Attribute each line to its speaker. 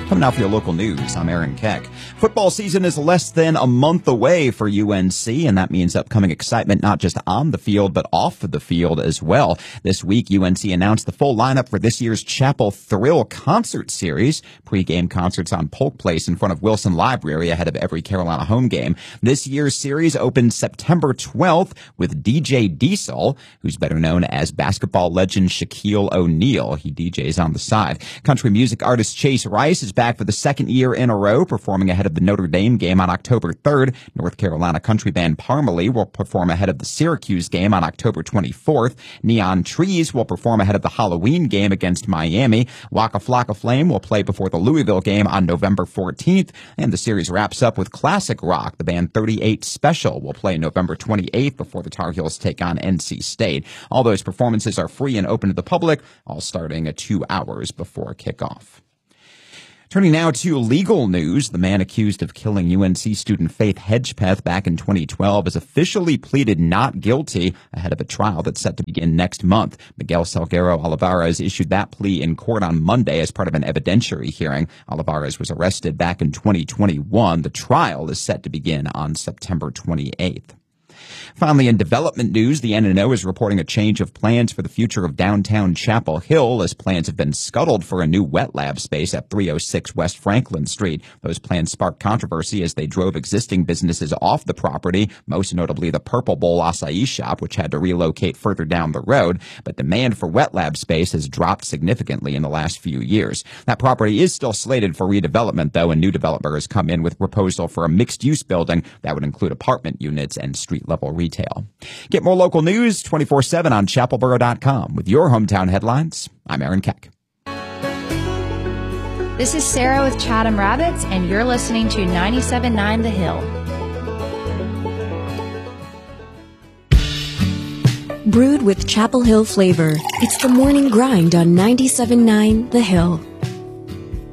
Speaker 1: Coming out for your local news, I'm Aaron Keck. Football season is less than a month away for UNC, and that means upcoming excitement not just on the field, but off of the field as well. This week, UNC announced the full lineup for this year's Chapel Thrill concert series. Pre-game concerts on Polk Place in front of Wilson Library ahead of every Carolina home game. This year's series opens September 12th with DJ Diesel, who's better known as basketball legend Shaquille O'Neal. He DJs on the side. Country music artist Chase Rice is back for the second year in a row, performing ahead of the Notre Dame game on October 3rd. North Carolina country band Parmalee will perform ahead of the Syracuse game on October 24th. Neon Trees will perform ahead of the Halloween game against Miami. Waka Flocka Flame will play before the Louisville game on November 14th. And the series wraps up with classic rock. The band 38 Special will play November 28th before the Tar Heels take on NC State. All those performances are free and open to the public, all starting at 2 hours before kickoff. Turning now to legal news, the man accused of killing UNC student Faith Hedgepeth back in 2012 has officially pleaded not guilty ahead of a trial that's set to begin next month. Miguel Salguero Olivares issued that plea in court on Monday as part of an evidentiary hearing. Olivares was arrested back in 2021. The trial is set to begin on September 28th. Finally, in development news, the N&O is reporting a change of plans for the future of downtown Chapel Hill as plans have been scuttled for a new wet lab space at 306 West Franklin Street. Those plans sparked controversy as they drove existing businesses off the property, most notably the Purple Bowl acai shop, which had to relocate further down the road. But demand for wet lab space has dropped significantly in the last few years. That property is still slated for redevelopment, though, and new developer has come in with a proposal for a mixed-use building that would include apartment units and street-level retail. Get more local news 24/7 on chapelboro.com. With your hometown headlines, I'm Aaron Keck.
Speaker 2: This is Sarah with Chatham Rabbits, and you're listening to 97.9 The Hill.
Speaker 3: Brewed with Chapel Hill flavor, it's the morning grind on 97.9 The Hill.